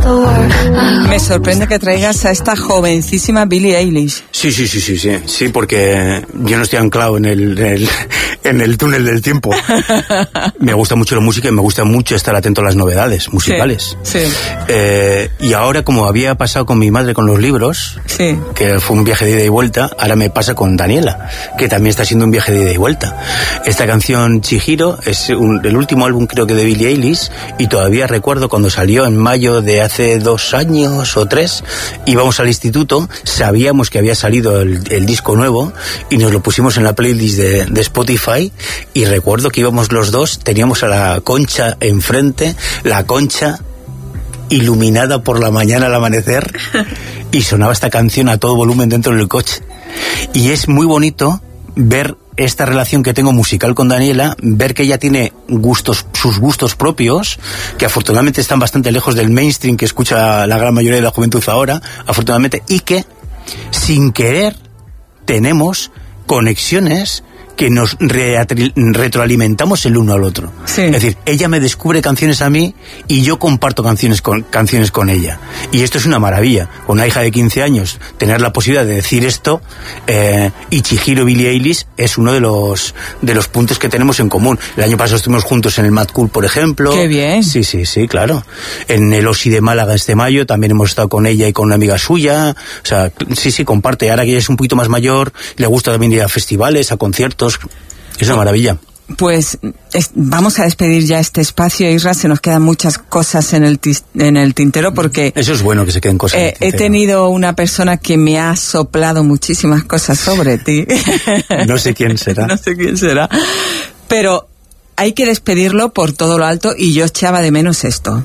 Me sorprende que traigas a esta jovencísima Billie Eilish. Sí, porque yo no estoy anclado en el túnel del tiempo. Me gusta mucho la música y me gusta mucho estar atento a las novedades musicales. Sí. Y ahora, como había pasado con mi madre con los libros, sí, que fue un viaje de ida y vuelta, ahora me pasa con Daniela, que también está siendo un viaje de ida y vuelta. Esta canción, Chihiro, es el último álbum, creo que de Billie Eilish, y todavía recuerdo cuando salió en mayo de hace 2 años o 3, íbamos al instituto, sabíamos que había salido el disco nuevo y nos lo pusimos en la playlist de Spotify, y recuerdo que íbamos los dos, teníamos a la Concha enfrente, la Concha iluminada por la mañana al amanecer, y sonaba esta canción a todo volumen dentro del coche. Y es muy bonito ver esta relación que tengo musical con Daniela, ver que ella tiene sus gustos propios, que afortunadamente están bastante lejos del mainstream que escucha la gran mayoría de la juventud ahora, afortunadamente, y que sin querer tenemos conexiones que nos retroalimentamos el uno al otro. Sí. Es decir, ella me descubre canciones a mí y yo comparto canciones con ella. Y esto es una maravilla. Con una hija de 15 años, tener la posibilidad de decir esto, y Chihiro Billie Eilish es uno de los puntos que tenemos en común. El año pasado estuvimos juntos en el Mad Cool, por ejemplo. ¡Qué bien! Sí, claro. En el OSI de Málaga este mayo también hemos estado con ella y con una amiga suya. O sea, sí, comparte. Ahora que ella es un poquito más mayor, le gusta también ir a festivales, a conciertos. Es una maravilla. Pues vamos a despedir ya este espacio, Isra. Se nos quedan muchas cosas en el tintero, porque... Eso es bueno, que se queden cosas en el tintero. He tenido una persona que me ha soplado muchísimas cosas sobre ti. No sé quién será. Pero hay que despedirlo por todo lo alto, y yo echaba de menos esto.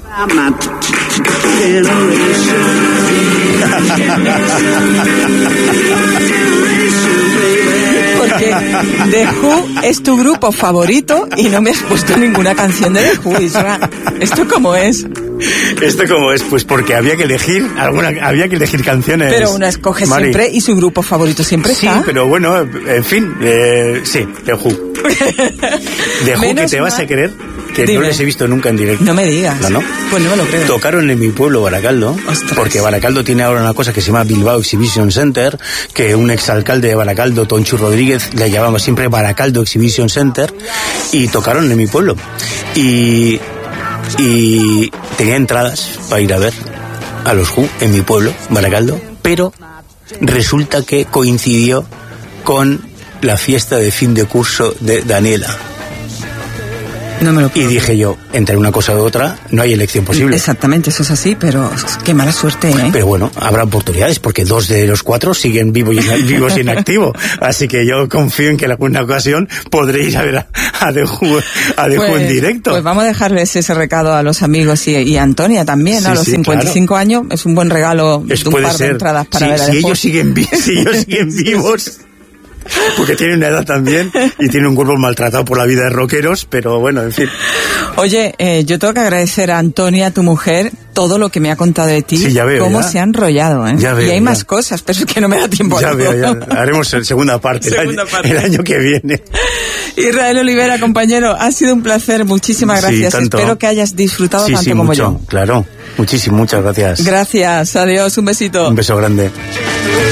Porque The Who es tu grupo favorito y no me has puesto ninguna canción de The Who, Isra. ¿Esto cómo es? Pues porque había que elegir canciones. Pero uno escoge siempre y su grupo favorito siempre está. Sí, pero bueno, en fin, sí, The Who. The Who, que te vas a creer que no les he visto nunca en directo. No me digas. ¿No? Pues no me lo creo. Tocaron en mi pueblo, Baracaldo. ¡Ostras! Porque Baracaldo tiene ahora una cosa que se llama Bilbao Exhibition Center, que un exalcalde de Baracaldo, Tonchu Rodríguez, le llamaba siempre Baracaldo Exhibition Center, y tocaron en mi pueblo. Y tenía entradas para ir a ver a los Who en mi pueblo, Baracaldo, pero resulta que coincidió con la fiesta de fin de curso de Daniela. No me lo puedo. Y dije yo, entre una cosa u otra, no hay elección posible. Exactamente, eso es así, pero qué mala suerte, ¿eh? Pero bueno, habrá oportunidades, porque 2 de los 4 siguen vivos y en activo. Así que yo confío en que en alguna ocasión podré ir a ver a The Who en directo. Pues vamos a dejarles ese recado a los amigos y a Antonia también, sí, a los 55 claro. años. Es un buen regalo de un par de entradas para ver a The Who. Si ellos siguen vivos... Porque tiene una edad también y tiene un cuerpo maltratado por la vida de rockeros, pero bueno, en fin. Oye, yo tengo que agradecer a Antonia, tu mujer, todo lo que me ha contado de ti. Sí, ya veo. Cómo se ha enrollado, ¿eh? Ya veo, y hay más cosas, pero es que no me da tiempo. Ya veo. Haremos segunda parte, el año que viene. Israel Olivera, compañero, ha sido un placer. Muchísimas gracias. Sí, espero que hayas disfrutado tanto como mucho, yo. Claro, muchísimo, muchas gracias. Gracias, adiós, un besito. Un beso grande.